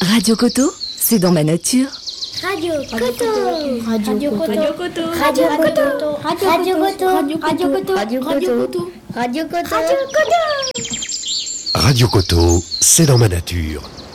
Radio Koto, c'est dans ma nature. Radio Koto. Radio Koto. Radio Koto. Radio Koto. Radio Koto. Radio Koto. Radio Koto. Radio Koto. Radio Koto. Radio Koto, c'est dans ma nature.